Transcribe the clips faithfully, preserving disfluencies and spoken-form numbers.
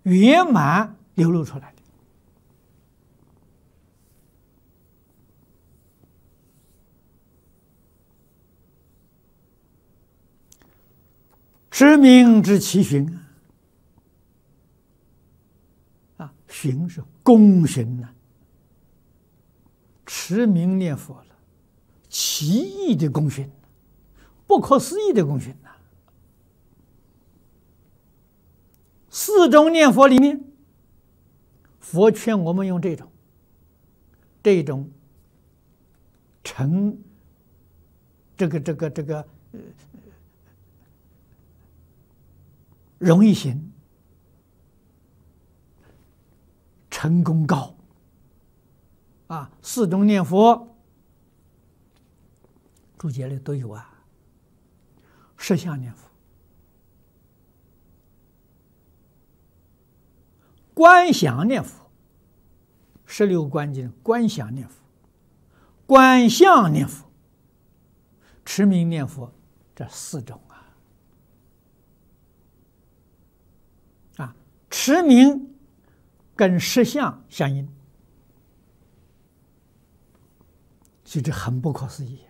圆满流露出来的。持名之其循啊，循是功循呐、啊，持名念佛了，奇异的功循，不可思议的功循呐、啊。四种念佛里面，佛劝我们用这种，这种成这个这个这个呃。容易行，成功高啊！四种念佛注解里都有啊。实相念佛、观想念佛、十六观经观想念佛、观相念佛、持名念佛，这四种。持名跟实相相应，所以这很不可思议。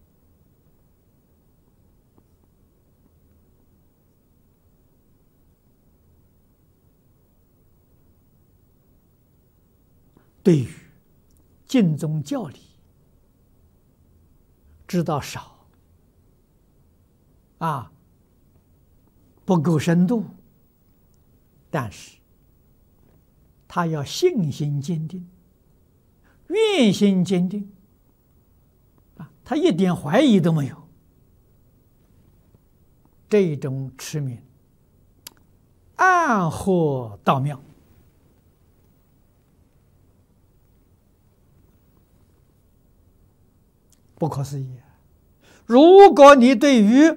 对于经宗教理知道少啊，不够深度。但是，他要信心坚定，愿心坚定，啊，他一点怀疑都没有。这种持名，暗合道妙，不可思议。如果你对于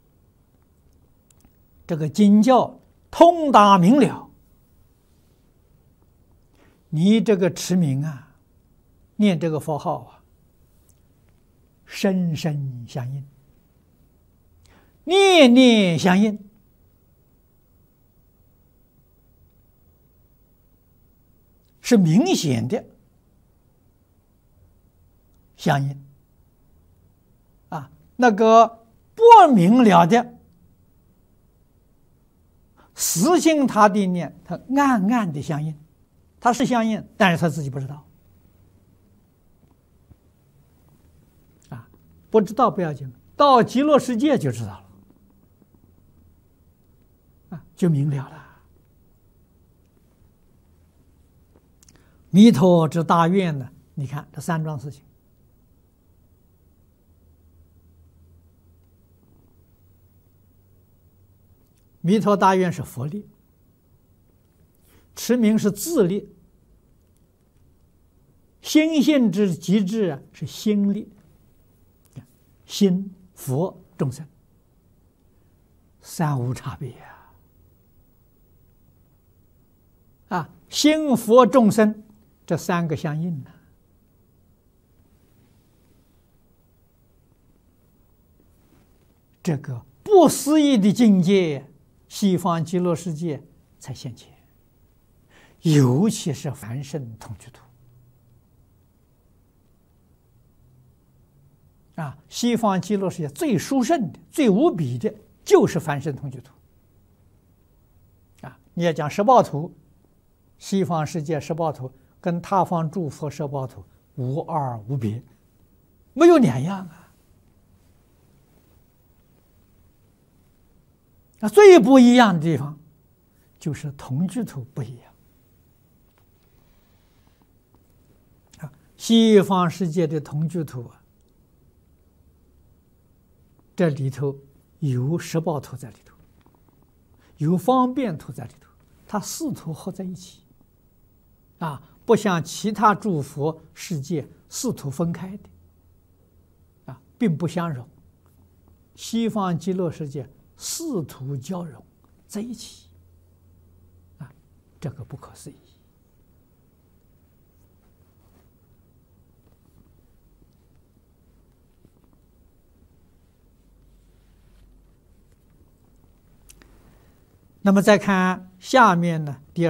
这个经教通达明了，你这个持名啊，念这个佛号啊，深深相应，念念相应，是明显的相应啊。那个不明了的，实行他的念，他暗暗的相应，他是相应，但是他自己不知道啊，不知道不要紧，到极乐世界就知道了啊，就明了了。弥陀之大愿呢，你看这三桩事情。弥陀大愿是佛力，持名是自力，心性之极致啊是心力，心佛众生三无差别啊！啊，心佛众生这三个相应呢、啊，这个不思议的境界。西方极乐世界才现前，尤其是凡圣同居土啊！西方极乐世界最殊胜的、最无比的，就是凡圣同居土啊！你要讲十报土，西方世界十报土跟他方诸佛十报土无二无别，没有两样啊！那最不一样的地方，就是同居土不一样啊！西方世界的同居土啊，这里头有十报土在里头，有方便土在里头，它四土合在一起啊，不像其他诸佛世界四土分开的啊，并不相容。西方极乐世界四土交融在一起，啊，这个不可思议。那么再看下面呢，第二。